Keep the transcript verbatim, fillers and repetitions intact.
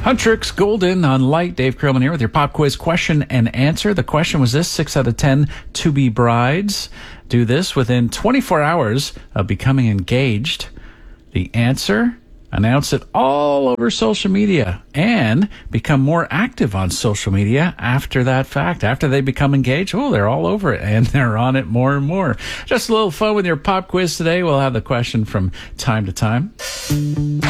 Huntrix Golden on Light. Dave Krillman here with your pop quiz question and answer. The question was this: six out of ten to-be brides do this within twenty-four hours of becoming engaged. The answer: announce it all over social media and become more active on social media after that fact. After they become engaged, oh, they're all over it and they're on it more and more. Just a little fun with your pop quiz today. We'll have the question from time to time.